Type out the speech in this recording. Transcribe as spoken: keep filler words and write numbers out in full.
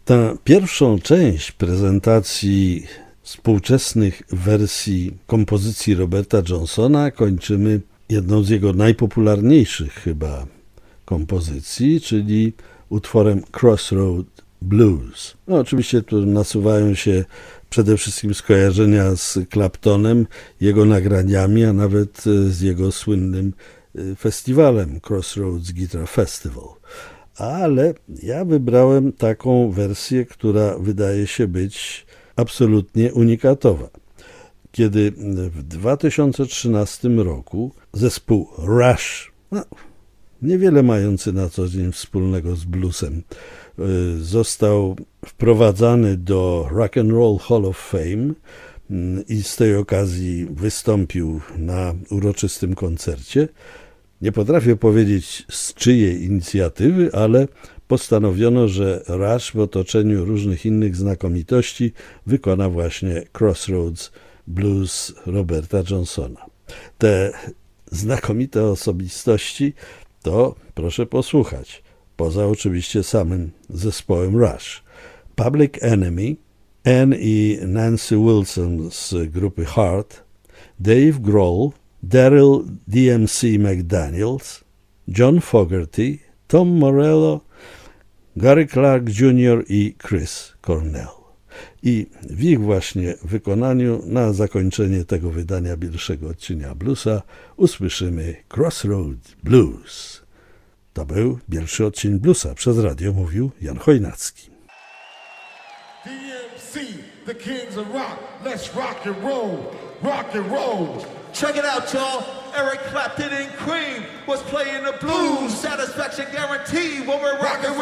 Tę pierwszą część prezentacji współczesnych wersji kompozycji Roberta Johnsona kończymy jedną z jego najpopularniejszych chyba kompozycji, czyli utworem Crossroad Blues. No, oczywiście tu nasuwają się przede wszystkim skojarzenia z Claptonem, jego nagraniami, a nawet z jego słynnym festiwalem Crossroads Guitar Festival. Ale ja wybrałem taką wersję, która wydaje się być absolutnie unikatowa. Kiedy w dwa tysiące trzynastym roku zespół Rush, no, niewiele mający na co dzień wspólnego z bluesem, został wprowadzany do Rock and Roll Hall of Fame i z tej okazji wystąpił na uroczystym koncercie. Nie potrafię powiedzieć z czyjej inicjatywy, ale postanowiono, że Rush w otoczeniu różnych innych znakomitości wykona właśnie Crossroads Blues Roberta Johnsona. Te znakomite osobistości to proszę posłuchać, poza oczywiście samym zespołem Rush. Public Enemy, Ann i Nancy Wilson z grupy Heart, Dave Grohl, Daryl D M C McDaniels, John Fogerty, Tom Morello, Gary Clark Junior i Chris Cornell. I w ich właśnie wykonaniu na zakończenie tego wydania pierwszego odcienia bluesa usłyszymy Crossroad Blues. To był pierwszy odcień bluesa. Przez radio mówił Jan Chojnacki. D M C, the kings of rock, let's rock and roll, rock and roll. Check it out, y'all. Eric Clapton and Cream was playing the blues. Satisfaction guaranteed when we're rocking.